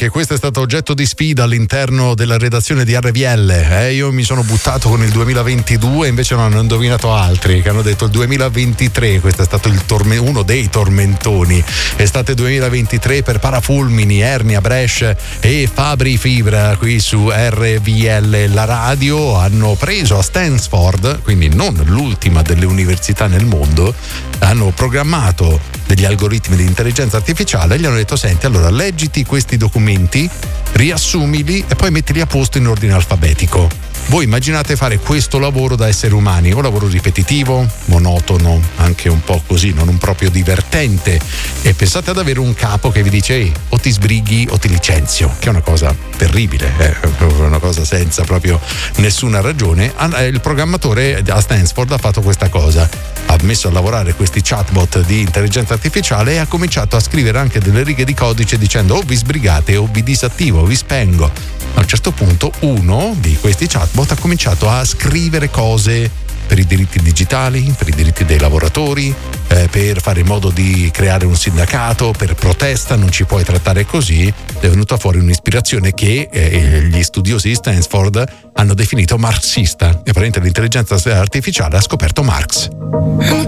anche questo è stato oggetto di sfida all'interno della redazione di RVL. Io mi sono buttato con il 2022, invece non hanno indovinato altri che hanno detto il 2023. Questo è stato uno dei tormentoni. Estate 2023 per Parafulmini, Ernia, Brescia e Fabri Fibra qui su RVL. La radio hanno preso a Stanford, quindi non l'ultima delle università nel mondo, hanno programmato degli algoritmi di intelligenza artificiale e gli hanno detto: senti, allora leggiti questi documenti, riassumili e poi mettili a posto in ordine alfabetico. Voi immaginate fare questo lavoro da esseri umani, un lavoro ripetitivo, monotono, anche un po' così, non proprio divertente, e pensate ad avere un capo che vi dice: ehi, o ti sbrighi o ti licenzio, che è una cosa terribile, è una cosa senza proprio nessuna ragione. Il programmatore a Stanford ha fatto questa cosa, ha messo a lavorare questi chatbot di intelligenza artificiale e ha cominciato a scrivere anche delle righe di codice dicendo: o vi sbrigate o vi disattivo, vi spengo. A un certo punto uno di questi chatbot ha cominciato a scrivere cose per i diritti digitali, per i diritti dei lavoratori, per fare in modo di creare un sindacato, per protesta, non ci puoi trattare così. È venuta fuori un'ispirazione che gli studiosi di Stanford hanno definito marxista, e praticamente l'intelligenza artificiale ha scoperto Marx.